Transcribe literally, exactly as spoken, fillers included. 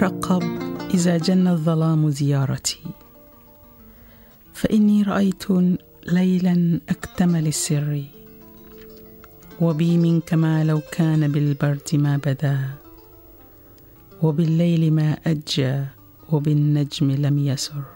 ترقب إذا جن الظلام زيارتي، فإني رأيت ليلا أكتمل السر، وبي منك ما لو كان بالبرد ما بدا، وبالليل ما أجى وبالنجم لم يسر.